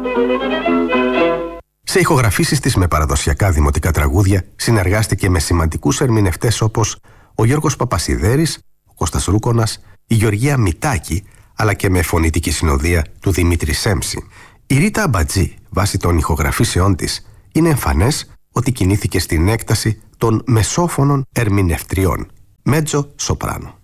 Σε ηχογραφήσεις της με παραδοσιακά δημοτικά τραγούδια συνεργάστηκε με σημαντικούς ερμηνευτές όπως ο Γιώργος Παπασιδέρης, ο Κώστας Ρούκονας, η Γεωργία Μητάκη, αλλά και με φωνητική συνοδεία του Δημήτρη Σέμψη. Η Ρίτα Αμπατζή, βάσει των ηχογραφήσεών της, είναι εμφανές ότι κινήθηκε στην έκταση των μεσόφωνων ερμηνευτριών, μέτζο σοπράνο.